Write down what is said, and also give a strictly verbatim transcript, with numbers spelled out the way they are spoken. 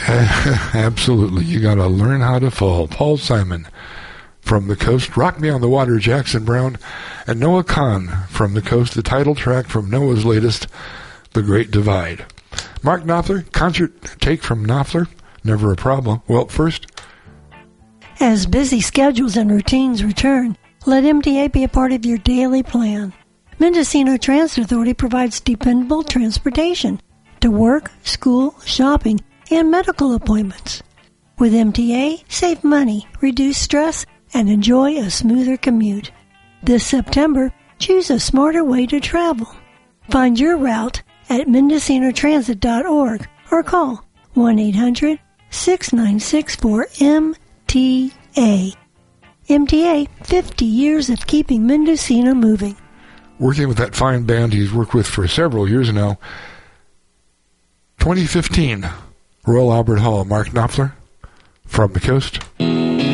Absolutely. You got to learn how to fall. Paul Simon from the Coast, Rock Me on the Water, Jackson Browne, and Noah Kahan from the Coast, the title track from Noah's latest, The Great Divide. Mark Knopfler, concert take from Knopfler, never a problem. Well, first, as busy schedules and routines return, let M T A be a part of your daily plan. Mendocino Transit Authority provides dependable transportation to work, school, shopping, and medical appointments. With M T A, save money, reduce stress, and enjoy a smoother commute. This September, choose a smarter way to travel. Find your route at mendocino transit dot org or call one eight hundred, six nine six, four M T A. M T A, fifty years of keeping Mendocino moving. Working with that fine band he's worked with for several years now. twenty fifteen, Royal Albert Hall, Mark Knopfler from the Coast.